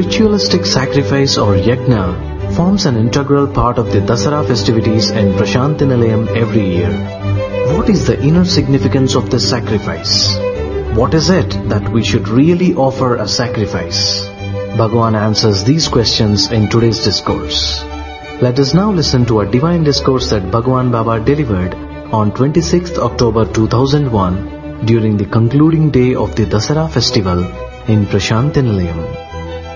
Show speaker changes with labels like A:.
A: ritualistic sacrifice or yajna forms an integral part of the Dasara festivities in Prashanthi Nilayam every year. What is the inner significance of this sacrifice? What is it that we should really offer a sacrifice? Bhagavan answers these questions in today's discourse. Let us now listen to a divine discourse that Bhagavan Baba delivered on 26th October 2001 during the concluding day of the Dasara festival in Prashanthi Nilayam.